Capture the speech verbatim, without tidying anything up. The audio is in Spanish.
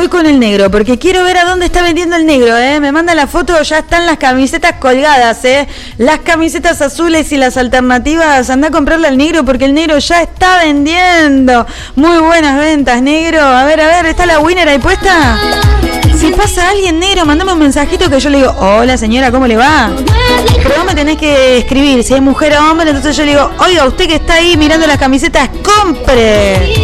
voy con el negro, porque quiero ver a dónde está vendiendo el negro, ¿eh? Me manda la foto, ya están las camisetas colgadas, ¿eh? Las camisetas azules y las alternativas, anda a comprarle al negro, porque el negro ya está vendiendo. Muy buenas ventas, negro. A ver, a ver, ¿está la winner ahí puesta? Si pasa alguien, negro, mandame un mensajito que yo le digo, hola señora, ¿cómo le va? Pero vos me tenés que escribir, si es mujer o hombre, entonces yo le digo, oiga, usted que está ahí mirando las camisetas, compre.